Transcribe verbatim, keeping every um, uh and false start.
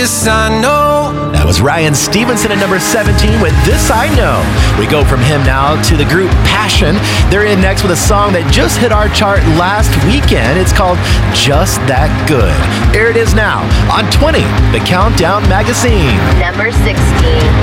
this I know. That was Ryan Stevenson at number seventeen with This I Know. We go from him now to the group Passion. They're in next with a song that just hit our chart last weekend. It's called Just That Good. Here it is now on twenty, the Countdown Magazine. Number sixteen.